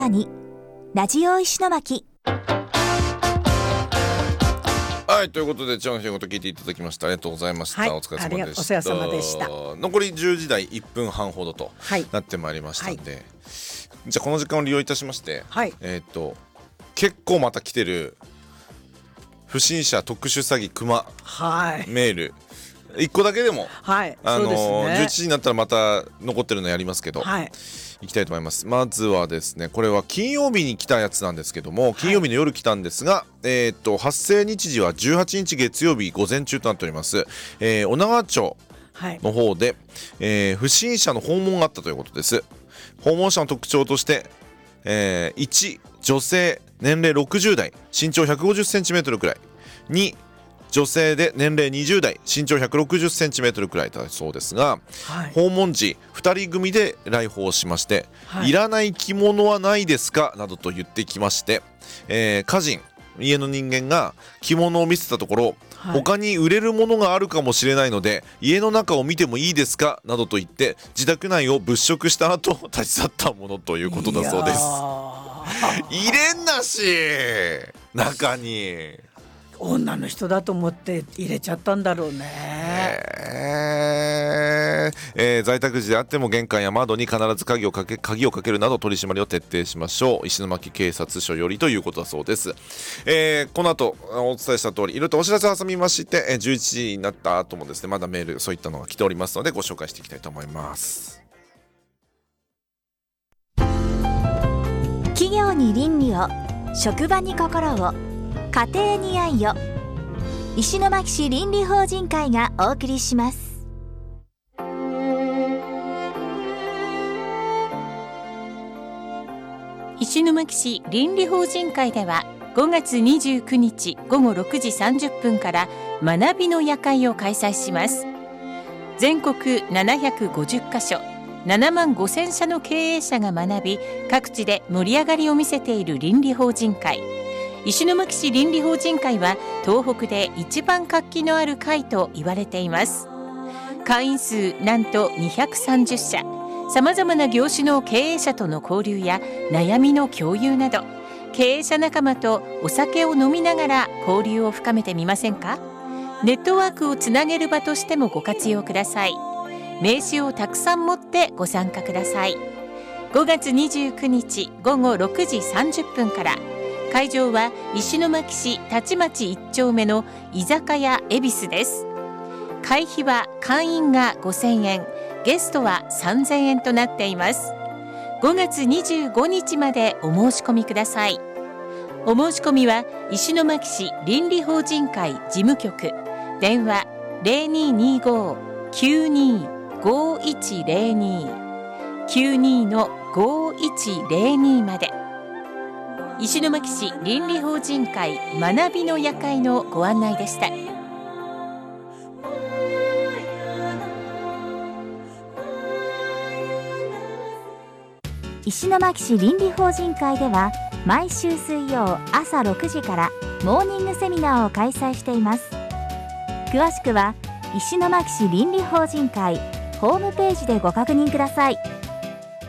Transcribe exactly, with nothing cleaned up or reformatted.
にラジオ石巻。 はい、ということで今日の仕事聞いていただきました。ありがとうございました、はい、お疲れ様でした。 お世話様でした。 残りじゅうじ台いっぷんはんほどとなってまいりましたんで、はい、じゃあこの時間を利用いたしまして、はい、えー、っと結構また来てる不審者特殊詐欺熊、はい、メールいっこだけでも、はい、あのーね、じゅういちじになったらまた残ってるのやりますけど、はい、いきたいと思います。まずはですね、これは金曜日に来たやつなんですけども、金曜日の夜来たんですが、はい、えー、っと発生日時はじゅうはちにち月曜日午前中となっております。えー、女川町の方で、はい、えー、不審者の訪問があったということです。訪問者の特徴として、えー、いち女性年齢ろくじゅう代身長 ひゃくごじゅっセンチメートル くらい、に女性で年齢にじゅう代身長 ひゃくろくじゅっセンチメートル くらいだそうですが、はい、訪問時ふたり組で来訪しまして、はい、いらない着物はないですかなどと言ってきまして、えー、家人家の人間が着物を見せたところ、はい、他に売れるものがあるかもしれないので家の中を見てもいいですかなどと言って自宅内を物色した後立ち去ったものということだそうです。入れんなし中に女の人だと思って入れちゃったんだろうね。 えーえー、在宅時であっても玄関や窓に必ず鍵をかけ鍵をかけるなど取り締まりを徹底しましょう。石巻警察署よりということだそうです。えー、この後お伝えした通りいろいろとお知らせを挟みまして、じゅういちじになった後もですねまだメールそういったのが来ておりますのでご紹介していきたいと思います。 企業に倫理を、職場に心を、家庭に愛を。石巻市倫理法人会がお送りします。 石巻市倫理法人会ではごがつにじゅうくにちごごろくじさんじゅっぷんから学びの夜会を開催します。全国ななひゃくごじゅっかしょななまんごせんしゃの経営者が学び、各地で盛り上がりを見せている倫理法人会。石巻市倫理法人会は東北で一番活気のある会と言われています。会員数なんとにひゃくさんじゅっしゃ、さまざまな業種の経営者との交流や悩みの共有など、経営者仲間とお酒を飲みながら交流を深めてみませんか。ネットワークをつなげる場としてもご活用ください。名刺をたくさん持ってご参加ください。ごがつにじゅうくにちごごろくじさんじゅっぷんから、会場は石巻市立町いっちょうめの居酒屋恵比寿です。会費は会員がごせんえん、ゲストはさんぜんえんとなっています。ごがつにじゅうごにちまでお申し込みください。お申し込みは石巻市倫理法人会事務局、電話 ゼロにーにーごーきゅうにーごーいちゼロにー きゅうにーのごーいちゼロにーまで。石巻市倫理法人会学びの夜会のご案内でした。 石巻市倫理法人会では毎週水曜朝ろくじからモーニングセミナーを開催しています。詳しくは石巻市倫理法人会ホームページでご確認ください。